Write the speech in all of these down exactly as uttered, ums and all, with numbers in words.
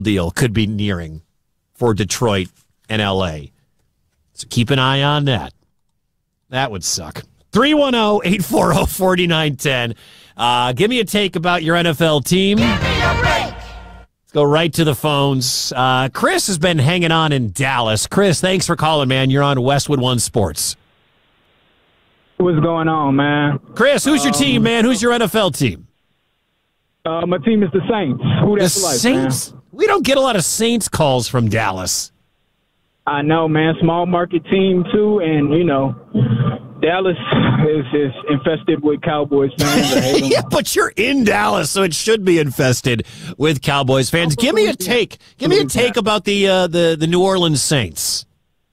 deal could be nearing for Detroit and L A. So keep an eye on that. That would suck. three one zero, eight four zero, four nine one zero. Uh, give me a take about your N F L team. Give me a break. Let's go right to the phones. Uh, Chris has been hanging on in Dallas. Chris, thanks for calling, man. You're on Westwood One Sports. What's going on, man? Chris, who's your um, team, man? Who's your N F L team? Uh, my team is the Saints. Who The that's life, Saints? man? We don't get a lot of Saints calls from Dallas. I know, man. Small market team, too. And, you know, Dallas is, is infested with Cowboys fans. I hate them. Yeah, but you're in Dallas, so it should be infested with Cowboys fans. Give me a take. Give me a take about the uh, the, the New Orleans Saints.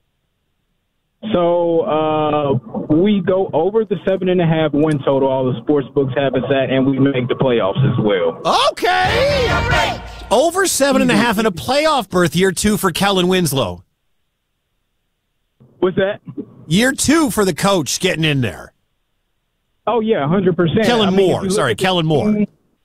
So uh, we go over the seven and a half win total. All the sports books have us at, and we make the playoffs as well. Okay. Over seven and a half in a playoff berth, year two for Kellen Winslow. What's that? Year two for the coach getting in there. Oh, yeah, one hundred percent. Kellen I mean, Moore. Sorry, Kellen team, Moore.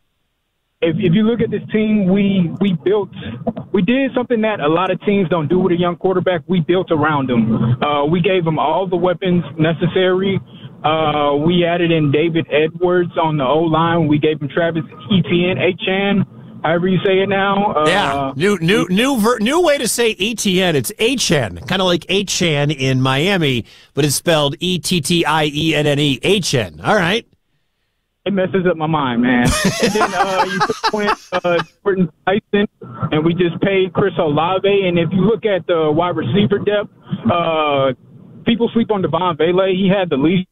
If, if you look at this team, we we built, we did something that a lot of teams don't do with a young quarterback. We built around him. Uh, we gave him all the weapons necessary. Uh, we added in David Edwards on the O-line. We gave him Travis Etienne, H-N, however you say it now. Uh, Yeah, new new new ver- new way to say E T N. It's H N, kind of like H N in Miami, but it's spelled E T T I E N N E, H N. All right. It messes up my mind, man. And then uh, you put uh, Jordan Tyson, and we just paid Chris Olave. And if you look at the wide receiver depth, uh, people sleep on Devon Vele. He had the least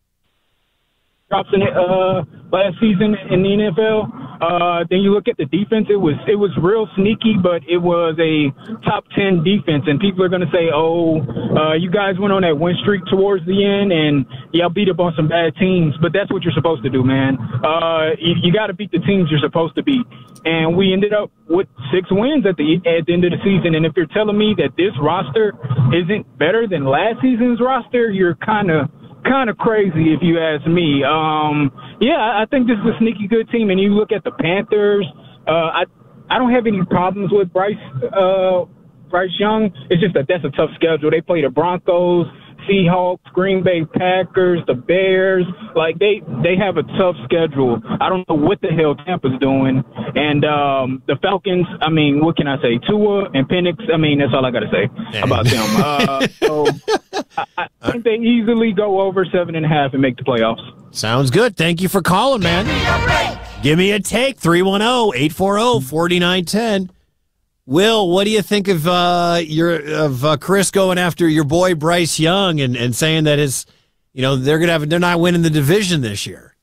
drops in it uh, last season in the N F L. Uh, then you look at the defense; it was it was real sneaky, but it was a top ten defense. And people are going to say, "Oh, uh, you guys went on that win streak towards the end, and y'all beat up on some bad teams." But that's what you're supposed to do, man. Uh, you you got to beat the teams you're supposed to beat. And we ended up with six wins at the at the end of the season. And if you're telling me that this roster isn't better than last season's roster, you're kind of kind of crazy if you ask me. Um, yeah, I think this is a sneaky good team. And you look at the Panthers. Uh, I I don't have any problems with Bryce uh, Bryce Young. It's just that that's a tough schedule. They play the Broncos, Seahawks, Green Bay Packers, the Bears. Like, they, they have a tough schedule. I don't know what the hell Tampa's doing. And um, the Falcons, I mean, what can I say? Tua and Penix, I mean, that's all I got to say about them. Uh, so I, I think they easily go over seven and a half and make the playoffs. Sounds good. Thank you for calling, man. Give me a take. three one zero, eight four zero, four nine one zero. Will, what do you think of uh, your of uh, Chris going after your boy Bryce Young and, and saying that his, you know, they're gonna have they're not winning the division this year?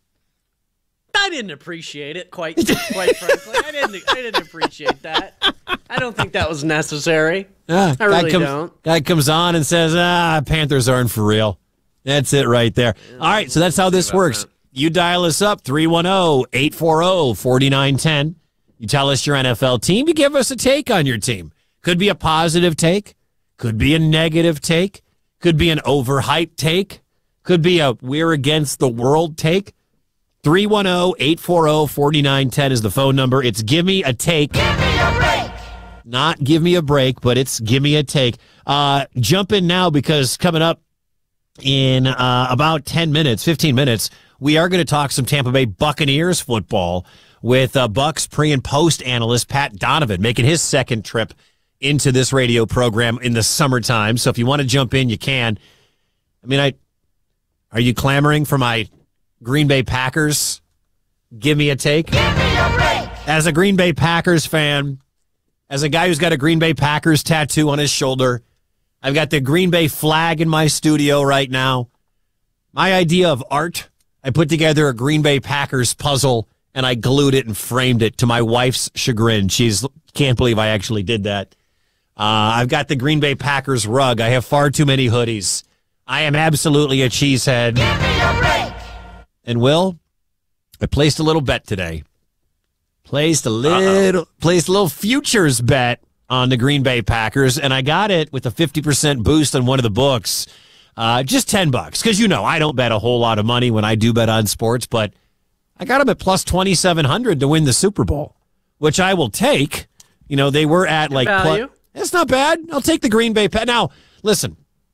I didn't appreciate it, quite quite frankly. I didn't I didn't appreciate that. I don't think that was necessary. Ah, I really guy comes, don't. Guy comes on and says, "Ah, Panthers aren't for real." That's it right there. Yeah, all right, so that's how this works. That. You dial us up three one zero, eight four zero, four nine one zero. You tell us your N F L team. You give us a take on your team. Could be a positive take. Could be a negative take. Could be an overhyped take. Could be a we're against the world take. three one zero, eight four zero, four nine one zero is the phone number. It's give me a take. Give me a break. Not give me a break, but it's give me a take. Uh, jump in now because coming up in uh, about ten minutes, fifteen minutes, we are going to talk some Tampa Bay Buccaneers football with uh, Bucks pre- and post analyst Pat Donovan making his second trip into this radio program in the summertime. So if you want to jump in, you can. I mean, I are you clamoring for my Green Bay Packers? Give me a take. Give me a break. As a Green Bay Packers fan, as a guy who's got a Green Bay Packers tattoo on his shoulder, I've got the Green Bay flag in my studio right now. My idea of art, I put together a Green Bay Packers puzzle, and I glued it and framed it to my wife's chagrin. She's can't believe I actually did that. Uh, I've got the Green Bay Packers rug. I have far too many hoodies. I am absolutely a cheesehead. Give me a break. And Will, I placed a little bet today. Placed a little, Uh-oh. placed a little futures bet on the Green Bay Packers, and I got it with a fifty percent boost on one of the books. Uh, just ten bucks, because you know I don't bet a whole lot of money when I do bet on sports, but I got them at plus twenty-seven hundred to win the Super Bowl, which I will take You know, they were at like value. Pl- it's not bad. I'll take the Green Bay. Pa- now, listen.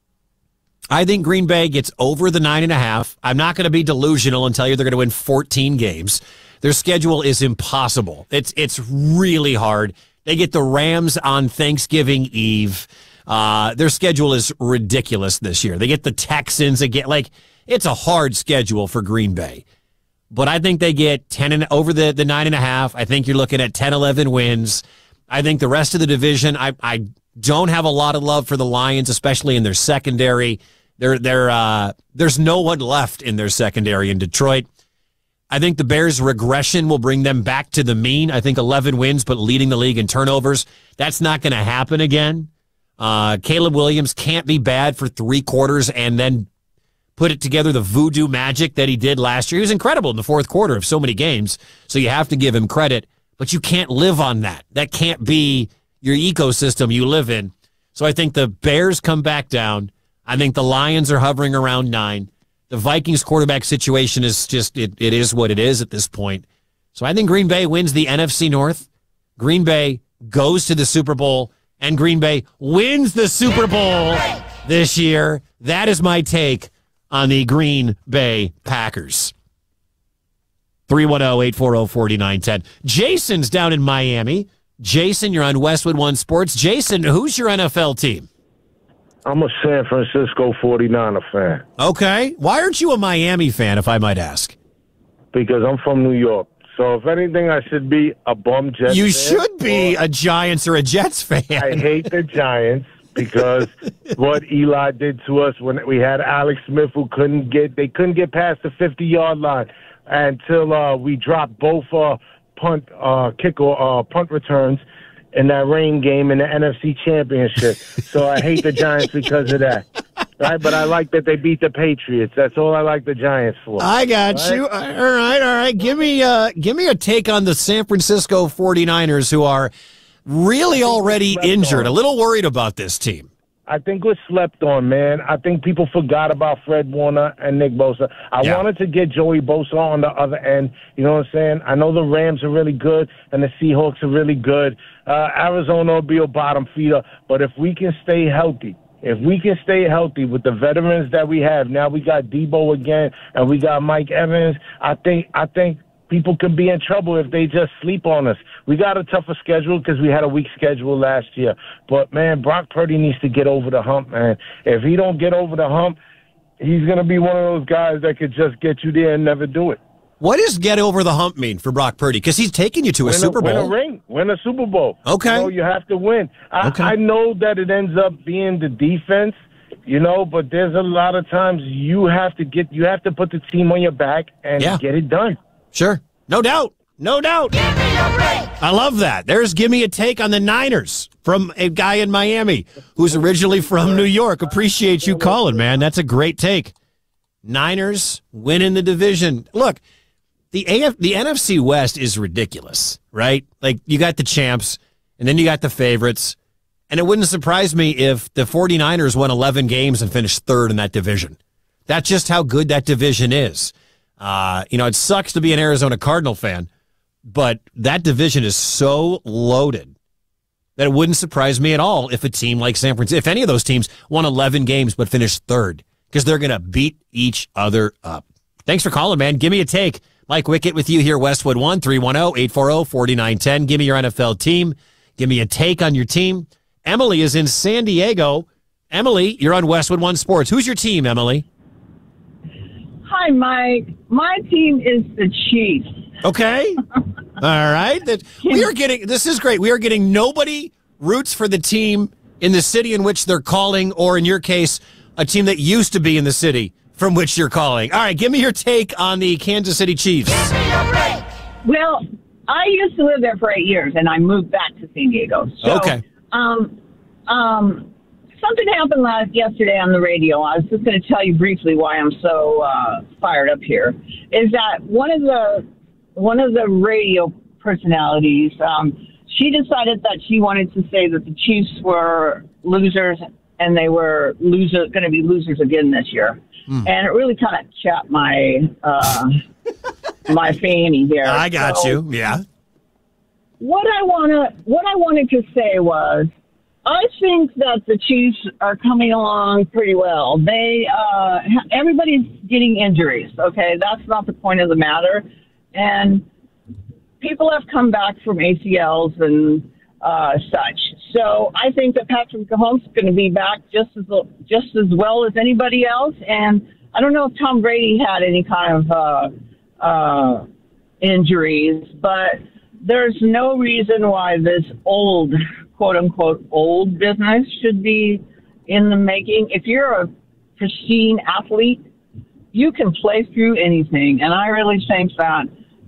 I think Green Bay gets over the nine and a half. I'm not going to be delusional and tell you they're going to win fourteen games. Their schedule is impossible. It's it's really hard. They get the Rams on Thanksgiving Eve. Uh, their schedule is ridiculous this year. They get the Texans again. Like, it's a hard schedule for Green Bay. But I think they get ten and over the, the nine and a half. I think you're looking at ten, eleven wins. I think the rest of the division, I, I don't have a lot of love for the Lions, especially in their secondary. They're, they're, uh, there's no one left in their secondary in Detroit. I think the Bears' regression will bring them back to the mean. I think eleven wins, but leading the league in turnovers. That's not going to happen again. Uh, Caleb Williams can't be bad for three quarters and then put it together the voodoo magic that he did last year. He was incredible in the fourth quarter of so many games, so you have to give him credit. But you can't live on that. That can't be your ecosystem you live in. So I think the Bears come back down. I think the Lions are hovering around nine. The Vikings quarterback situation is just, it, it is what it is at this point. So I think Green Bay wins the N F C North. Green Bay goes to the Super Bowl, and Green Bay wins the Super Bowl this year. That is my take on the Green Bay Packers. three one zero, eight four zero, four nine one zero. Jason's down in Miami. Jason, you're on Westwood One Sports. Jason, who's your N F L team? I'm a San Francisco forty-niner fan. Okay. Why aren't you a Miami fan, if I might ask? Because I'm from New York. So if anything, I should be a bum Jets You fan. should be a Giants or a Jets fan. I hate the Giants because what Eli did to us when we had Alex Smith, who couldn't get, they couldn't get past the fifty-yard line until uh, we dropped both uh, punt, uh, kick or uh, punt returns in that rain game in the N F C Championship. So I hate the Giants because of that. Right? But I like that they beat the Patriots. That's all I like the Giants for. I got right? you. All right, all right. Give me uh give me a take on the San Francisco forty-niners, who are really already injured. A little worried about this team. I think we're slept on, man. I think people forgot about Fred Warner and Nick Bosa. I Yeah. wanted to get Joey Bosa on the other end. You know what I'm saying? I know the Rams are really good and the Seahawks are really good. Uh, Arizona will be a bottom feeder. But if we can stay healthy, if we can stay healthy with the veterans that we have, now we got Debo again and we got Mike Evans, I think I think people could be in trouble if they just sleep on us. We got a tougher schedule because we had a weak schedule last year. But, man, Brock Purdy needs to get over the hump, man. If he don't get over the hump, he's going to be one of those guys that could just get you there and never do it. What does get over the hump mean for Brock Purdy? Because he's taking you to a Win Super Win Bowl. a ring. Win a Super Bowl. Okay. You know, you have to win. I, Okay. I know that it ends up being the defense, you know, but there's a lot of times you have to get, you have to put the team on your back and Yeah. get it done. Sure. No doubt. No doubt. Give me a break. I love that. There's give me a take on the Niners from a guy in Miami who's originally from New York. Appreciate you calling, man. That's a great take. Niners winning the division. Look, the A F, the N F C West is ridiculous, right? Like, you got the champs, and then you got the favorites, and it wouldn't surprise me if the forty-niners won eleven games and finished third in that division. That's just how good that division is. Uh, you know, it sucks to be an Arizona Cardinal fan, but that division is so loaded that it wouldn't surprise me at all if a team like San Francisco, if any of those teams won eleven games but finished third, because they're going to beat each other up. Thanks for calling, man. Give me a take. Mike Wickett with you here, Westwood One, three one zero, eight four zero, four nine one zero. Give me your N F L team. Give me a take on your team. Emily is in San Diego. Emily, you're on Westwood One Sports. Who's your team, Emily? Hi, Mike. My team is the Chiefs. Okay. All right. That, we are getting, this is great. We are getting nobody roots for the team in the city in which they're calling, or in your case, a team that used to be in the city from which you're calling. All right. Give me your take on the Kansas City Chiefs. Give me a break. Well, I used to live there for eight years, and I moved back to San Diego. So, Okay. Um, um, something happened last yesterday on the radio. I was just going to tell you briefly why I'm so uh, fired up here. Is that one of the one of the radio personalities? Um, she decided that she wanted to say that the Chiefs were losers, and they were loser going to be losers again this year. Mm. And it really kind of chapped my uh, my fanny there. I got so, you. Yeah. what I wanna what I wanted to say was, I think that the Chiefs are coming along pretty well. They uh, everybody's getting injuries. Okay, that's not the point of the matter, and people have come back from A C Ls and uh, such. So I think that Patrick Mahomes is going to be back just as just as well as anybody else. And I don't know if Tom Brady had any kind of uh, uh, injuries, but there's no reason why this old, quote unquote, old business should be in the making. If you're a pristine athlete, you can play through anything. And I really think that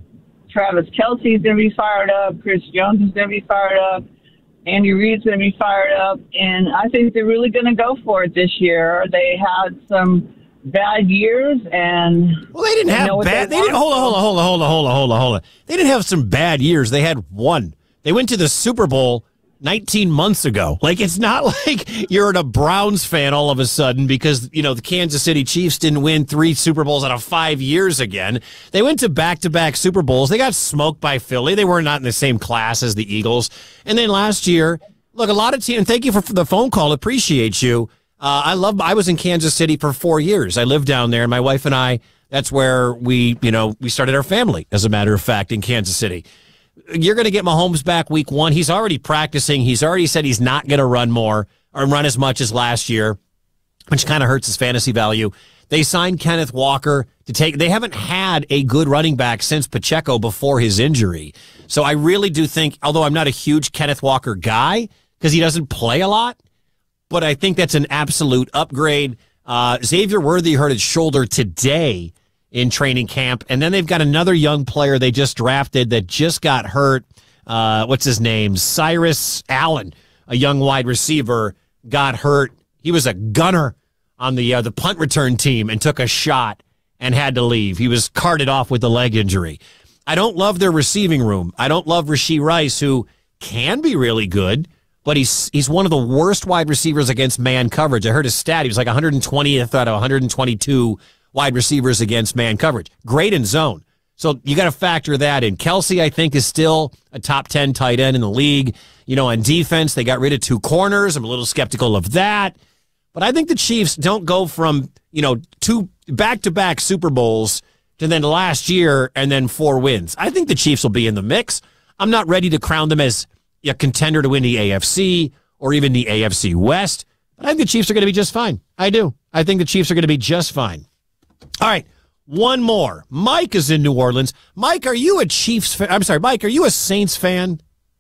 Travis Kelce's going to be fired up. Chris Jones is going to be fired up. Andy Reid's going to be fired up. And I think they're really going to go for it this year. They had some bad years, and well, they didn't have bad. They, they didn't hold on, hold on, hold on, hold on, hold on, hold on, hold on. They didn't have some bad years. They had one. They went to the Super Bowl nineteen months ago. Like, it's not like you're a Browns fan all of a sudden because, you know, the Kansas City Chiefs didn't win three Super Bowls out of five years again. They went to back-to-back Super Bowls. They got smoked by Philly. They were not in the same class as the Eagles. And then last year, look, a lot of teams, and thank you for, for the phone call. Appreciate you. Uh, I love, I was in Kansas City for four years. I lived down there, and my wife and I, that's where we, you know, we started our family, as a matter of fact, in Kansas City. You're going to get Mahomes back week one. He's already practicing. He's already said he's not going to run more or run as much as last year, which kind of hurts his fantasy value. They signed Kenneth Walker to take, they haven't had a good running back since Pacheco before his injury. So I really do think, although I'm not a huge Kenneth Walker guy because he doesn't play a lot, but I think that's an absolute upgrade. Uh, Xavier Worthy hurt his shoulder today in training camp. And then they've got another young player they just drafted that just got hurt. Uh, what's his name? Cyrus Allen, a young wide receiver, got hurt. He was a gunner on the uh, the punt return team and took a shot and had to leave. He was carted off with a leg injury. I don't love their receiving room. I don't love Rashee Rice, who can be really good, but he's he's one of the worst wide receivers against man coverage. I heard his stat. He was like one hundred twentieth out of one hundred twenty-two wide receivers against man coverage. Great in zone. So you got to factor that in. Kelce, I think, is still a top ten tight end in the league. You know, on defense, they got rid of two corners. I'm a little skeptical of that. But I think the Chiefs don't go from, you know, two back-to-back Super Bowls to then last year and then four wins. I think the Chiefs will be in the mix. I'm not ready to crown them as a contender to win the A F C or even the A F C West. But I think the Chiefs are going to be just fine. I do. I think the Chiefs are going to be just fine. All right, one more. Mike is in New Orleans. Mike, are you a Chiefs fan? I'm sorry, Mike, are you a Saints fan?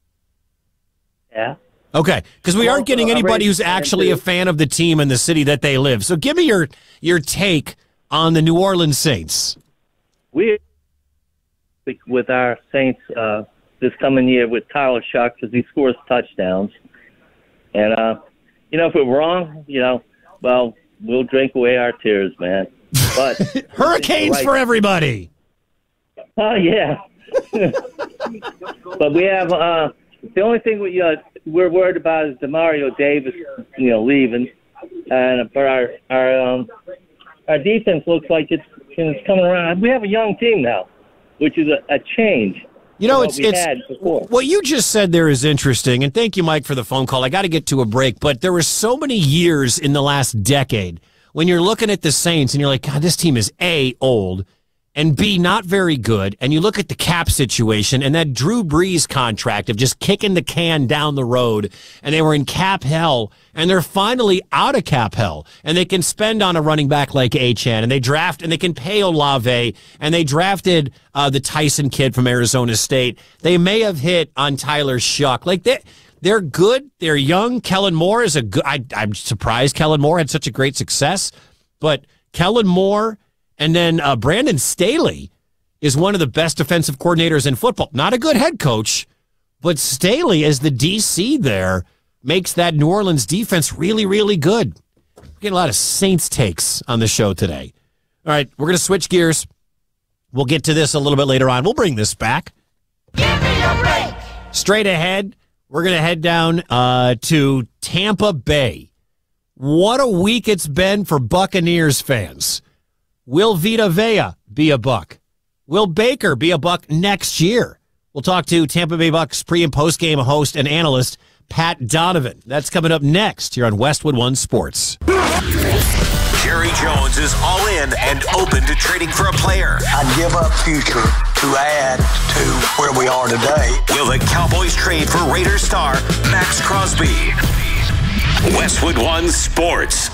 Yeah. Okay, because we well, aren't getting anybody who's actually a fan of the team and the city that they live. So give me your your take on the New Orleans Saints. We with our Saints uh, this coming year with Tyler Shuck because he scores touchdowns. And, uh, you know, if we're wrong, you know, well, we'll drink away our tears, man. But Hurricanes right. for everybody. Oh, yeah. But we have uh, the only thing we, uh, we're worried about is DeMario Davis, you know, leaving. And but our our um, our defense looks like it's it's coming around. We have a young team now, which is a, a change. You know, it's it's what you just said there is interesting, and thank you, Mike, for the phone call. I got to get to a break, but there were so many years in the last decade when you're looking at the Saints and you're like, God, this team is A, old, and B, not very good. And you look at the cap situation and that Drew Brees contract of just kicking the can down the road, and they were in cap hell, and they're finally out of cap hell, and they can spend on a running back like Achane, and they draft, and they can pay Olave, and they drafted uh, the Tyson kid from Arizona State. They may have hit on Tyler Shuck. Like, they, they're good. They're young. Kellen Moore is a good, I, I'm surprised Kellen Moore had such a great success, but Kellen Moore and then uh, Brandon Staley is one of the best defensive coordinators in football. Not a good head coach, but Staley as the D C there makes that New Orleans defense really, really good. We're getting a lot of Saints takes on the show today. All right, we're going to switch gears. We'll get to this a little bit later on. We'll bring this back. Give me a break. Straight ahead, we're going to head down uh, to Tampa Bay. What a week it's been for Buccaneers fans. Will Vita Vea be a Buck? Will Baker be a Buck next year? We'll talk to Tampa Bay Bucks pre- and post-game host and analyst Pat Donovan. That's coming up next here on Westwood One Sports. Jerry Jones is all in and open to trading for a player. I'd give up future to add to where we are today. Will the Cowboys trade for Raiders star Max Crosby? Westwood One Sports.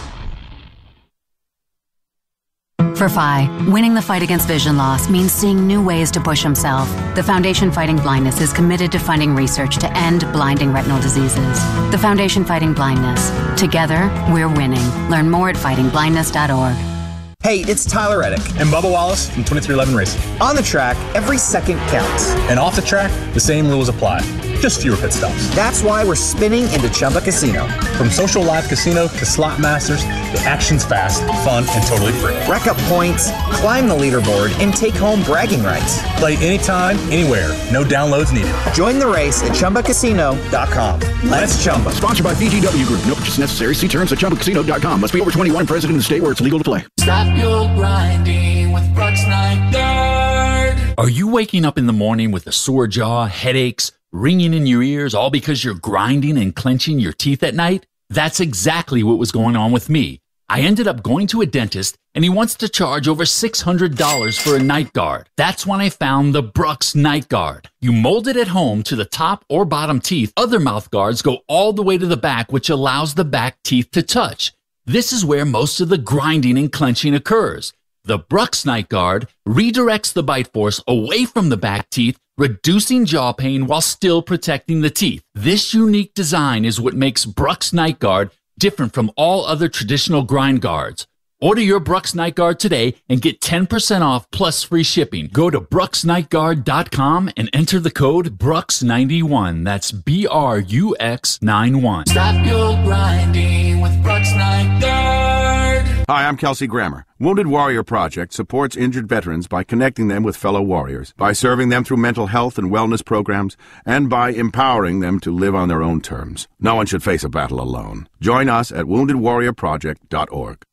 For Phi, winning the fight against vision loss means seeing new ways to push himself. The Foundation Fighting Blindness is committed to funding research to end blinding retinal diseases. The Foundation Fighting Blindness. Together, we're winning. Learn more at fighting blindness dot org. Hey, it's Tyler Reddick and Bubba Wallace from twenty-three eleven Racing. On the track, every second counts. And off the track, the same rules apply. Just fewer pit stops. That's why we're spinning into Chumba Casino. From social live casino to slot masters, the action's fast, fun, and totally free. Rack up points, climb the leaderboard, and take home bragging rights. Play anytime, anywhere. No downloads needed. Join the race at chumba casino dot com. Let's Chumba. Sponsored by B G W Group. No purchase necessary. See terms at chumba casino dot com. Must be over twenty-one. Present in the state where it's legal to play. Stop your grinding with Brooks Night Guard. Are you waking up in the morning with a sore jaw, headaches, ringing in your ears, all because you're grinding and clenching your teeth at night? That's exactly what was going on with me. I ended up going to a dentist, and he wants to charge over six hundred dollars for a night guard. That's when I found the Brooks Night Guard. You mold it at home to the top or bottom teeth. Other mouth guards go all the way to the back, which allows the back teeth to touch. This is where most of the grinding and clenching occurs. The Brooks Night Guard redirects the bite force away from the back teeth, reducing jaw pain while still protecting the teeth. This unique design is what makes Brooks Night Guard different from all other traditional grind guards. Order your Brooks Night Guard today and get ten percent off plus free shipping. Go to brooks night guard dot com and enter the code Brooks ninety-one. That's B R U X ninety-one. Stop your grinding with Brooks Night Guard. Hi, I'm Kelsey Grammer. Wounded Warrior Project supports injured veterans by connecting them with fellow warriors, by serving them through mental health and wellness programs, and by empowering them to live on their own terms. No one should face a battle alone. Join us at wounded warrior project dot org.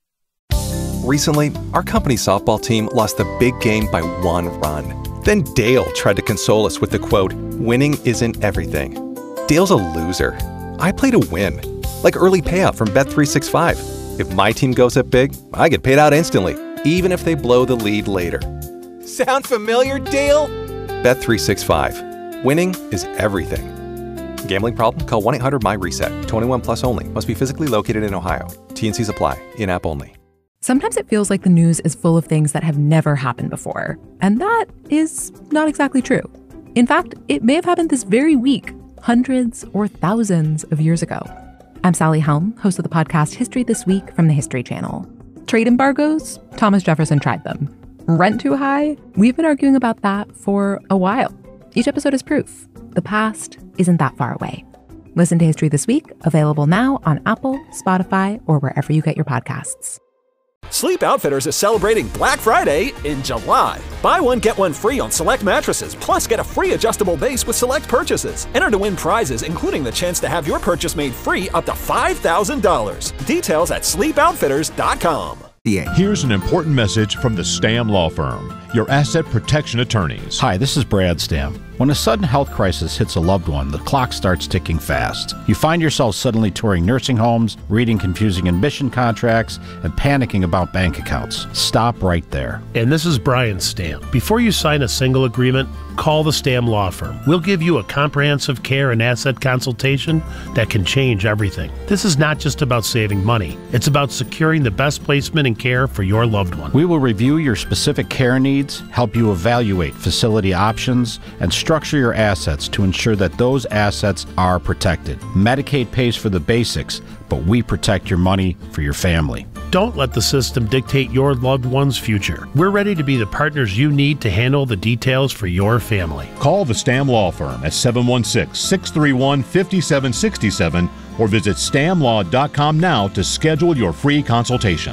Recently, our company's softball team lost the big game by one run. Then Dale tried to console us with the quote, "Winning isn't everything." Dale's a loser. I play to win. Like early payout from Bet three sixty-five. If my team goes up big, I get paid out instantly, even if they blow the lead later. Sound familiar, Dale? Bet three sixty-five. Winning is everything. Gambling problem? Call one eight hundred M Y reset. twenty-one plus only. Must be physically located in Ohio. T N Cs apply. In-app only. Sometimes it feels like the news is full of things that have never happened before. And that is not exactly true. In fact, it may have happened this very week, hundreds or thousands of years ago. I'm Sally Helm, host of the podcast History This Week from the History Channel. Trade embargoes? Thomas Jefferson tried them. Rent too high? We've been arguing about that for a while. Each episode is proof. The past isn't that far away. Listen to History This Week, available now on Apple, Spotify, or wherever you get your podcasts. Sleep Outfitters is celebrating Black Friday in July. Buy one, get one free on select mattresses, plus get a free adjustable base with select purchases. Enter to win prizes, including the chance to have your purchase made free up to five thousand dollars. Details at sleep outfitters dot com. Here's an important message from the Stamm Law Firm, your asset protection attorneys. Hi, this is Brad Stamm. When a sudden health crisis hits a loved one, the clock starts ticking fast. You find yourself suddenly touring nursing homes, reading confusing admission contracts, and panicking about bank accounts. Stop right there. And this is Brian Stamm. Before you sign a single agreement, call the Stamm Law Firm. We'll give you a comprehensive care and asset consultation that can change everything. This is not just about saving money. It's about securing the best placement and care for your loved one. We will review your specific care needs, help you evaluate facility options, and structure your assets to ensure that those assets are protected. Medicaid pays for the basics, but we protect your money for your family. Don't let the system dictate your loved one's future. We're ready to be the partners you need to handle the details for your family. Call the Stamm Law Firm at seven one six, six three one, five seven six seven or visit stam law dot com now to schedule your free consultation.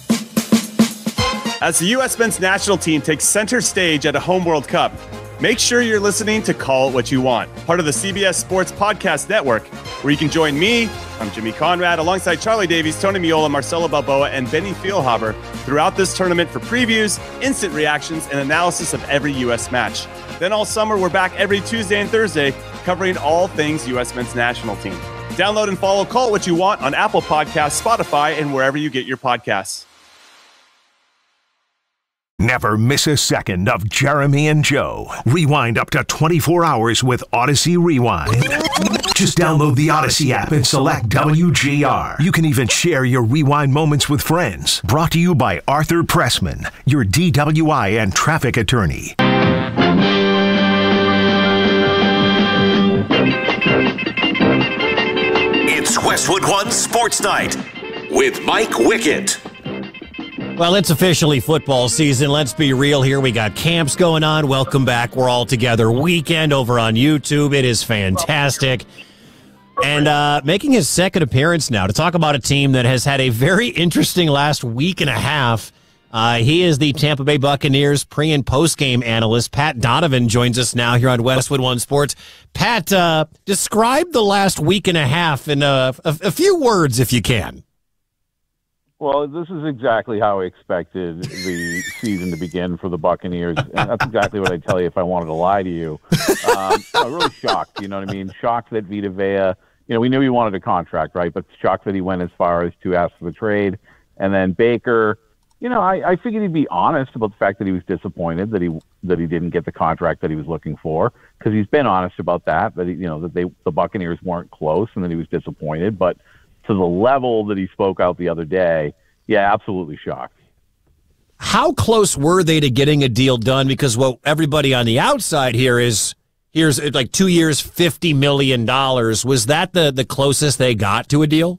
As the U S men's national team takes center stage at a home World Cup, make sure you're listening to Call It What You Want, part of the C B S Sports Podcast Network, where you can join me, I'm Jimmy Conrad, alongside Charlie Davies, Tony Miola, Marcelo Balboa, and Benny Feilhaber throughout this tournament for previews, instant reactions, and analysis of every U S match. Then all summer, we're back every Tuesday and Thursday covering all things U S men's national team. Download and follow Call It What You Want on Apple Podcasts, Spotify, and wherever you get your podcasts. Never miss a second of Jeremy and Joe. Rewind up to twenty-four hours with Odyssey Rewind. Just download the Odyssey app and select W G R. You can even share your rewind moments with friends. Brought to you by Arthur Pressman, your D W I and traffic attorney. It's Westwood One Sports Night with Mike Wickett. Well, it's officially football season. Let's be real here. We got camps going on. Welcome back. We're all together weekend over on YouTube. It is fantastic. And uh, making his second appearance now to talk about a team that has had a very interesting last week and a half. Uh, he is the Tampa Bay Buccaneers pre- and post-game analyst. Pat Donovan joins us now here on Westwood One Sports. Pat, uh, describe the last week and a half in a, a, a few words, if you can. Well, this is exactly how I expected the season to begin for the Buccaneers. And that's exactly what I'd tell you if I wanted to lie to you. Um, I'm really shocked, you know what I mean? Shocked that Vita Vea, you know, we knew he wanted a contract, right? But shocked that he went as far as to ask for the trade. And then Baker, you know, I, I figured he'd be honest about the fact that he was disappointed that he that he didn't get the contract that he was looking for, because he's been honest about that, that, he, you know, that they the Buccaneers weren't close and that he was disappointed. But to the level that he spoke out the other day, yeah, absolutely shocked. How close were they to getting a deal done? Because what everybody on the outside here is, here's like two years, fifty million dollars. Was that the, the closest they got to a deal?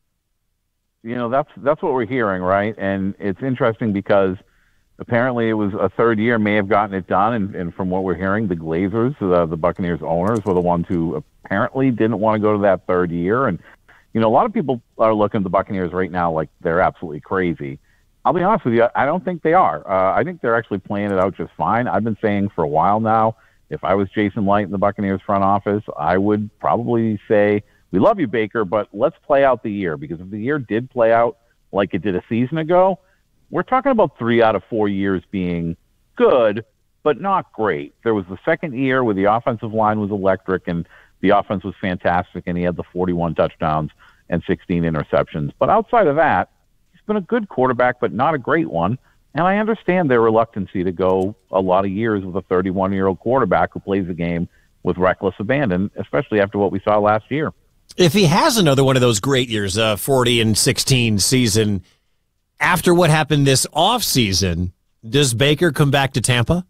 You know, that's that's what we're hearing, right? And it's interesting because apparently it was a third year may have gotten it done. And, and from what we're hearing, the Glazers, the, the Buccaneers owners, were the ones who apparently didn't want to go to that third year. And you know, a lot of people are looking at the Buccaneers right now like they're absolutely crazy. I'll be honest with you, I don't think they are. Uh, I think they're actually playing it out just fine. I've been saying for a while now, if I was Jason Light in the Buccaneers front office, I would probably say, we love you, Baker, but let's play out the year. Because if the year did play out like it did a season ago, we're talking about three out of four years being good, but not great. There was the second year where the offensive line was electric and the offense was fantastic, and he had the forty-one touchdowns and sixteen interceptions. But outside of that, he's been a good quarterback, but not a great one. And I understand their reluctancy to go a lot of years with a thirty-one-year-old quarterback who plays the game with reckless abandon, especially after what we saw last year. If he has another one of those great years, uh, forty and sixteen season, after what happened this offseason, does Baker come back to Tampa?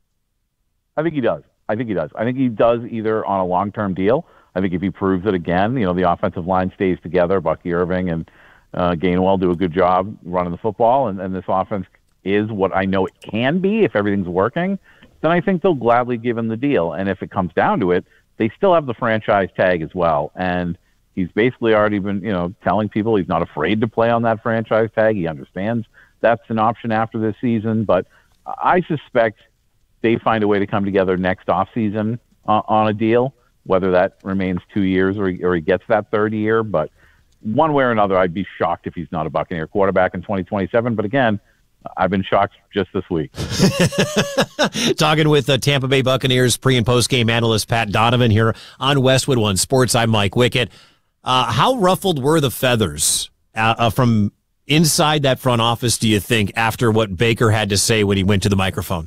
I think he does. I think he does. I think he does either on a long-term deal. I think if he proves it again, you know, the offensive line stays together, Bucky Irving and uh, Gainwell do a good job running the football, and, and this offense is what I know it can be if everything's working, then I think they'll gladly give him the deal. And if it comes down to it, they still have the franchise tag as well. And he's basically already been, you know, telling people he's not afraid to play on that franchise tag. He understands that's an option after this season. But I suspect they find a way to come together next offseason uh, on a deal, whether that remains two years or he, or he gets that third year. But one way or another, I'd be shocked if he's not a Buccaneer quarterback in twenty twenty-seven. But again, I've been shocked just this week. Talking with uh, Tampa Bay Buccaneers pre- and post-game analyst Pat Donovan here on Westwood One Sports. I'm Mike Wickett. Uh, how ruffled were the feathers uh, uh, from inside that front office, do you think, after what Baker had to say when he went to the microphone?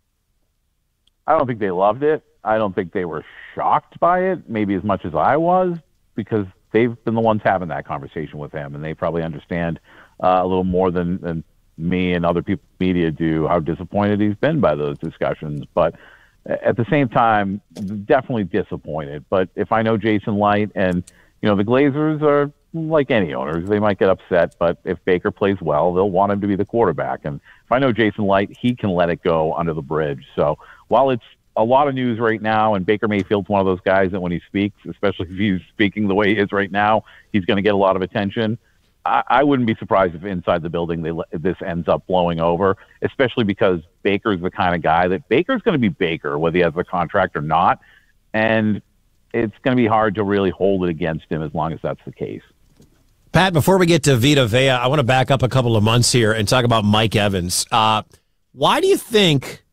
I don't think they loved it. I don't think they were shocked by it, maybe as much as I was, because they've been the ones having that conversation with him, and they probably understand uh, a little more than, than me and other people in media do how disappointed he's been by those discussions. But at the same time, definitely disappointed. But if I know Jason Light, and you know, the Glazers are like any owners, they might get upset, but if Baker plays well, they'll want him to be the quarterback. And if I know Jason Light, he can let it go under the bridge. So while it's a lot of news right now, and Baker Mayfield's one of those guys that when he speaks, especially if he's speaking the way he is right now, he's going to get a lot of attention. I, I wouldn't be surprised if inside the building they this ends up blowing over, especially because Baker's the kind of guy that Baker's going to be Baker, whether he has a contract or not. And it's going to be hard to really hold it against him as long as that's the case. Pat, before we get to Vita Vea, I want to back up a couple of months here and talk about Mike Evans. Uh, why do you think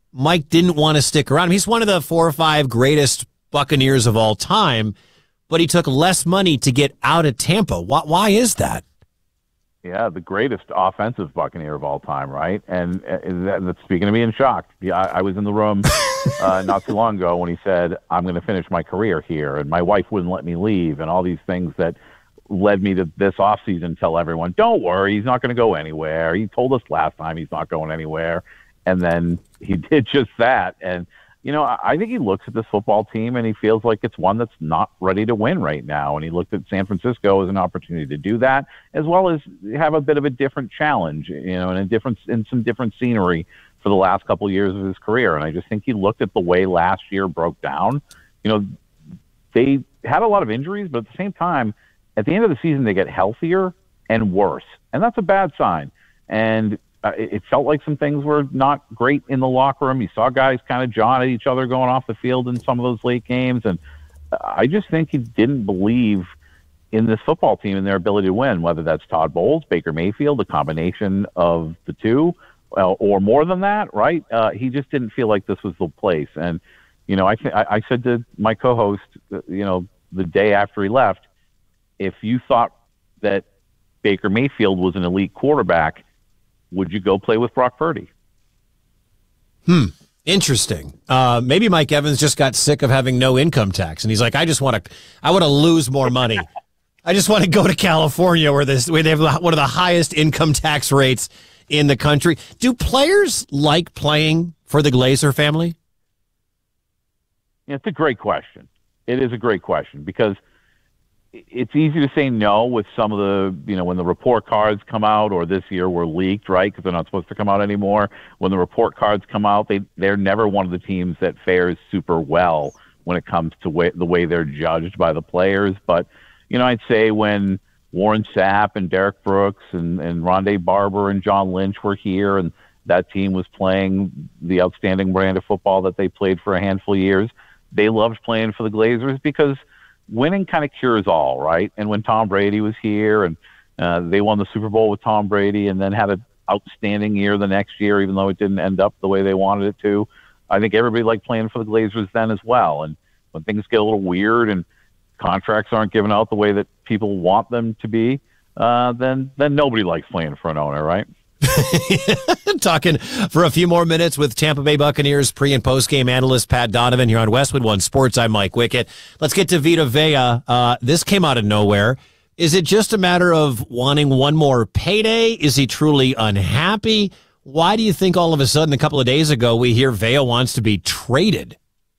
Mike didn't want to stick around. He's one of the four or five greatest Buccaneers of all time, but he took less money to get out of Tampa. Why, why is that? Yeah, the greatest offensive Buccaneer of all time, right? And uh, that, that's speaking of being shocked. Yeah, I, I was in the room uh, not too long ago when he said, I'm going to finish my career here, and my wife wouldn't let me leave, and all these things that led me to this offseason tell everyone, don't worry, he's not going to go anywhere. He told us last time he's not going anywhere. And then he did just that. And, you know, I think he looks at this football team and he feels like it's one that's not ready to win right now. And he looked at San Francisco as an opportunity to do that, as well as have a bit of a different challenge, you know, and a different, in some different scenery for the last couple of years of his career. And I just think he looked at the way last year broke down. You know, they had a lot of injuries, but at the same time, at the end of the season, they get healthier and worse. And that's a bad sign. And uh, it, it felt like some things were not great in the locker room. You saw guys kind of jawing at each other going off the field in some of those late games. And I just think he didn't believe in this football team and their ability to win, whether that's Todd Bowles, Baker Mayfield, a combination of the two, uh, or more than that, right? Uh, he just didn't feel like this was the place. And, you know, I, th- I, I said to my co-host, you know, the day after he left, if you thought that Baker Mayfield was an elite quarterback, would you go play with Brock Purdy? Hmm. Interesting. Uh, maybe Mike Evans just got sick of having no income tax, and he's like, I just want to, I want to lose more money. I just want to go to California where this, where they have one of the highest income tax rates in the country. Do players like playing for the Glazer family? Yeah, it's a great question. It is a great question because it's easy to say no with some of the, you know, when the report cards come out, or this year were leaked, right? Because they're not supposed to come out anymore. When the report cards come out, they, they're never one of the teams that fares super well when it comes to way, the way they're judged by the players. But, you know, I'd say when Warren Sapp and Derek Brooks and, and Rondé Barber and John Lynch were here, and that team was playing the outstanding brand of football that they played for a handful of years, they loved playing for the Glazers because winning kind of cures all, right? And when Tom Brady was here and uh, they won the Super Bowl with Tom Brady and then had an outstanding year the next year, even though it didn't end up the way they wanted it to, I think everybody liked playing for the Glazers then as well. And when things get a little weird and contracts aren't given out the way that people want them to be, uh, then then nobody likes playing for an owner, right? Talking for a few more minutes with Tampa Bay Buccaneers pre- and post-game analyst Pat Donovan here on Westwood One Sports. I'm Mike Wickett. Let's get to Vita Vea. Uh, this came out of nowhere. Is it just a matter of wanting one more payday? Is he truly unhappy? Why do you think all of a sudden a couple of days ago we hear Vea wants to be traded?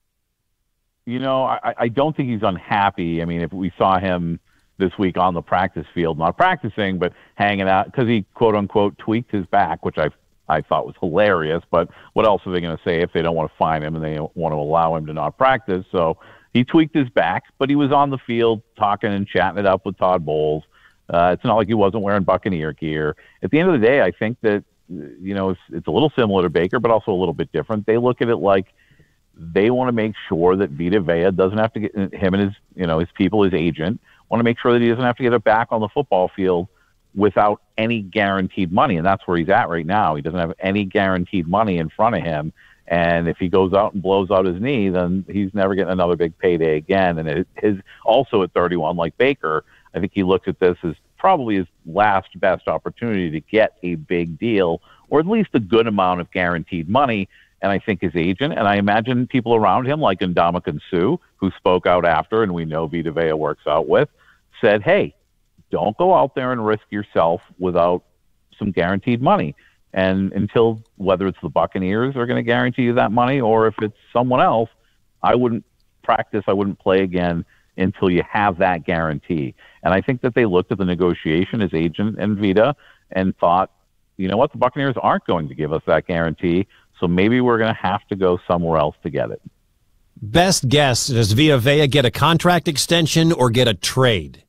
You know, I, I don't think he's unhappy. I mean, if we saw him this week on the practice field, not practicing, but hanging out, because he, quote unquote, tweaked his back, which I I thought was hilarious. But what else are they going to say if they don't want to fine him and they want to allow him to not practice? So he tweaked his back, but he was on the field talking and chatting it up with Todd Bowles. Uh, it's not like he wasn't wearing Buccaneer gear. At the end of the day, I think that, you know, it's, it's a little similar to Baker, but also a little bit different. They look at it like they want to make sure that Vita Vea doesn't have to get, him and his, you know, his people, his agent, want to make sure that he doesn't have to get it back on the football field without any guaranteed money. And that's where he's at right now. He doesn't have any guaranteed money in front of him. And if he goes out and blows out his knee, then he's never getting another big payday again. And it, his also at thirty-one, like Baker, I think he looks at this as probably his last best opportunity to get a big deal, or at least a good amount of guaranteed money. And I think his agent, and I imagine people around him like Ndamukong Suh, who spoke out after, and we know Vita Vea works out with, said, hey, don't go out there and risk yourself without some guaranteed money. And until, whether it's the Buccaneers are going to guarantee you that money or if it's someone else, I wouldn't practice, I wouldn't play again until you have that guarantee. And I think that they looked at the negotiation, his agent and Vita, and thought, you know what, the Buccaneers aren't going to give us that guarantee, so maybe we're going to have to go somewhere else to get it. Best guess, does Vita Vea get a contract extension or get a trade?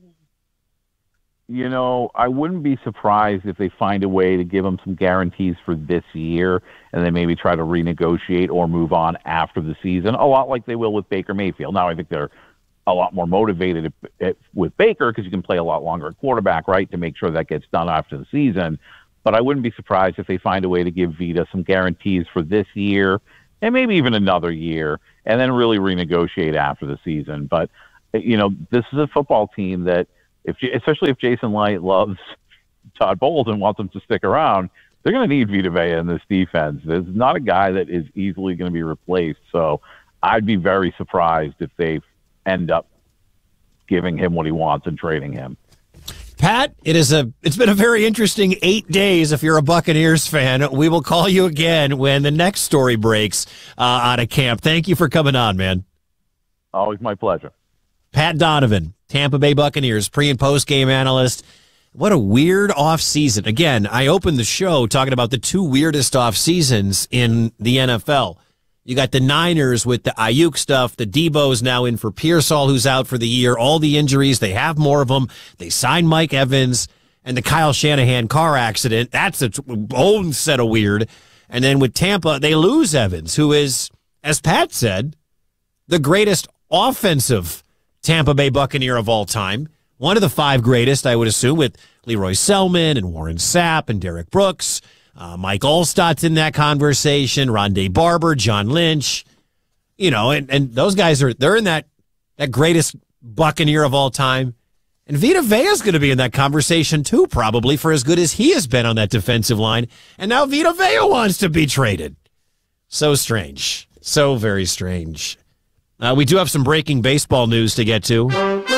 You know, I wouldn't be surprised if they find a way to give him some guarantees for this year and then maybe try to renegotiate or move on after the season, a lot like they will with Baker Mayfield. Now, I think they're a lot more motivated with Baker because you can play a lot longer at quarterback, right, to make sure that gets done after the season. but I wouldn't be surprised if they find a way to give Vita some guarantees for this year and maybe even another year, and then really renegotiate after the season. But, you know, this is a football team that, if especially if Jason Light loves Todd Bowles and wants him to stick around, they're going to need Vita Vea in this defense. There's not a guy that is easily going to be replaced. So I'd be very surprised if they end up giving him what he wants and trading him. Pat, it is a it's been a very interesting eight days if you're a Buccaneers fan. We will call you again when the next story breaks uh, out of camp. Thank you for coming on, man. Always my pleasure. Pat Donovan, Tampa Bay Buccaneers pre- and post-game analyst. What a weird offseason. Again, I opened the show talking about the two weirdest off seasons in the N F L. You got the Niners with the Ayuk stuff. The Debo's now in for Pearsall, who's out for the year. All the injuries. They have more of them. They signed Mike Evans. And the Kyle Shanahan car accident. That's a own set of weird. And then with Tampa, they lose Evans, who is, as Pat said, the greatest offensive Tampa Bay Buccaneer of all time. One of the five greatest, I would assume, with Leroy Selman and Warren Sapp and Derek Brooks. Uh, Mike Allstott's in that conversation. Rondé Barber, John Lynch. You know, and, and those guys are, they're in that, that greatest Buccaneer of all time. And Vita Vea is going to be in that conversation too, probably, for as good as he has been on that defensive line. And now Vita Vea wants to be traded. So strange. So very strange. Uh, we do have some breaking baseball news to get to.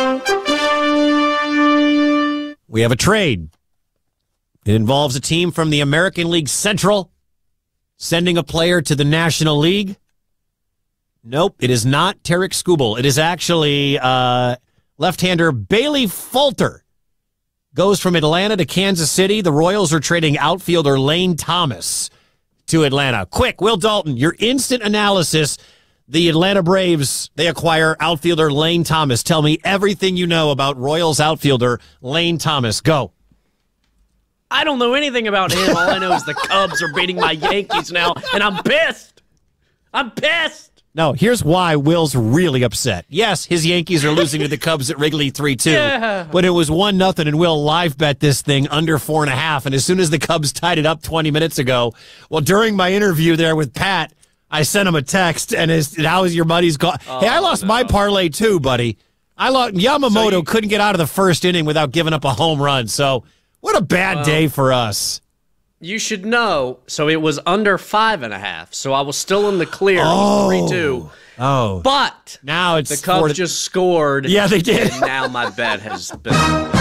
We have a trade. It involves a team from the American League Central sending a player to the National League. Nope, it is not Tarek Skubal. It is actually uh, left-hander Bailey Falter. Goes from Atlanta to Kansas City. The Royals are trading outfielder Lane Thomas to Atlanta. Quick, Will Dalton, your instant analysis. The Atlanta Braves, they acquire outfielder Lane Thomas. Tell me everything you know about Royals outfielder Lane Thomas. Go. I don't know anything about him. All I know is the Cubs are beating my Yankees now, and I'm pissed. I'm pissed. No, here's why Will's really upset. Yes, his Yankees are losing to the Cubs at Wrigley three two, yeah. But it was one nothing, and Will live bet this thing under four and a half. And as soon as the Cubs tied it up twenty minutes ago, well, during my interview there with Pat, I sent him a text, and his, how is your buddy's call? Oh, hey, I lost no. my parlay too, buddy. I lost. Yamamoto so you, couldn't get out of the first inning without giving up a home run. So what a bad well, day for us. You should know. So it was under five and a half. So I was still in the clear. Oh, three two. Oh, but now it's the Cubs to... just scored. Yeah, they did. And now my bet has been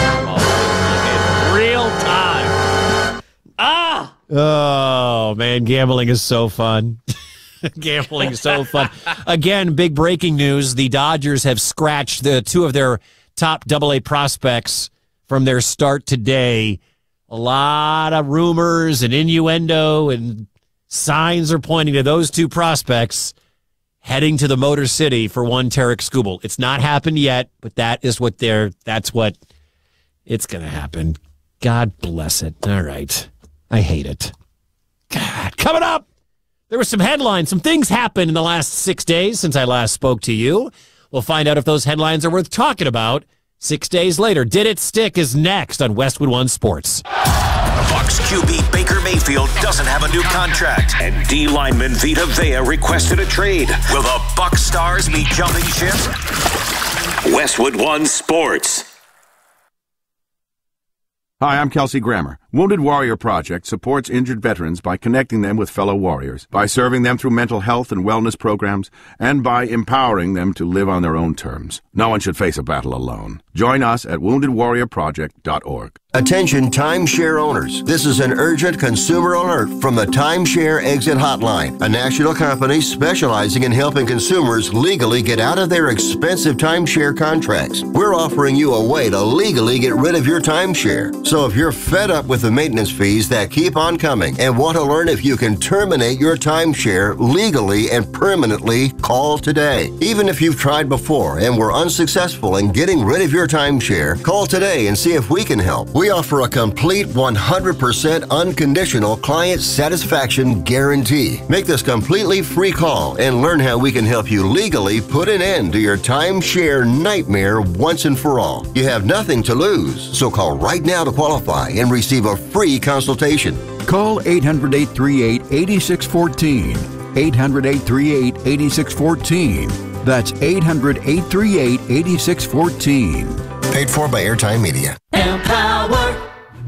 in real time. Ah. Oh man, gambling is so fun. Gambling is so fun. Again, big breaking news. The Dodgers have scratched the two of their top double A prospects from their start today. A lot of rumors and innuendo and signs are pointing to those two prospects heading to the Motor City for one Tarek Skubal. It's not happened yet, but that is what they're, that's what it's going to happen. God bless it. All right. I hate it. God. Coming up, there were some headlines. Some things happened in the last six days since I last spoke to you. We'll find out if those headlines are worth talking about six days later. Did It Stick is next on Westwood One Sports. Bucs Q B Baker Mayfield doesn't have a new contract, and D lineman Vita Vea requested a trade. Will the Bucs stars be jumping ship? Westwood One Sports. Hi, I'm Kelsey Grammer. Wounded Warrior Project supports injured veterans by connecting them with fellow warriors, by serving them through mental health and wellness programs, and by empowering them to live on their own terms. No one should face a battle alone. Join us at wounded warrior project dot org. Attention timeshare owners. This is an urgent consumer alert from the Timeshare Exit Hotline, a national company specializing in helping consumers legally get out of their expensive timeshare contracts. We're offering you a way to legally get rid of your timeshare. So if you're fed up with the maintenance fees that keep on coming and want to learn if you can terminate your timeshare legally and permanently, call today. Even if you've tried before and were unsuccessful in getting rid of your timeshare, call today and see if we can help. We offer a complete one hundred percent unconditional client satisfaction guarantee. Make this completely free call and learn how we can help you legally put an end to your timeshare nightmare once and for all. You have nothing to lose, so call right now to qualify and receive a free consultation. Call eight hundred, eight three eight, eight six one four. eight hundred, eight three eight, eight six one four. That's eight hundred, eight three eight, eight six one four. Paid for by Airtime Media. Empower.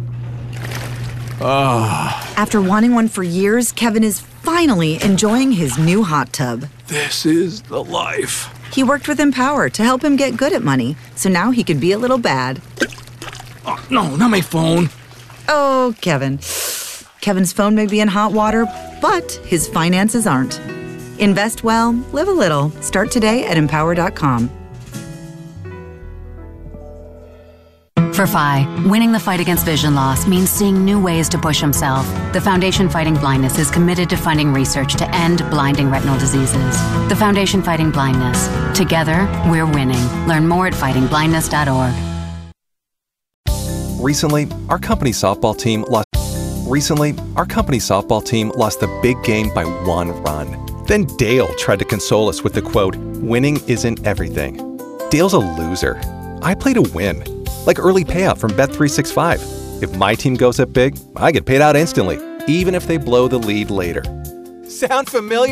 Ah. After wanting one for years, Kevin is finally enjoying his new hot tub. This is the life. He worked with Empower to help him get good at money, so now he can be a little bad. Oh, no, not my phone. Oh, Kevin. Kevin's phone may be in hot water, but his finances aren't. Invest well, live a little. Start today at empower dot com. For Phi, winning the fight against vision loss means seeing new ways to push himself. The Foundation Fighting Blindness is committed to funding research to end blinding retinal diseases. The Foundation Fighting Blindness. Together, we're winning. Learn more at fighting blindness dot org. Recently, our company softball team lost. Recently, our company softball team lost the big game by one run. Then Dale tried to console us with the quote, "Winning isn't everything." Dale's a loser. I play to win. Like early payout from Bet three sixty-five. If my team goes up big, I get paid out instantly, even if they blow the lead later. Sound familiar?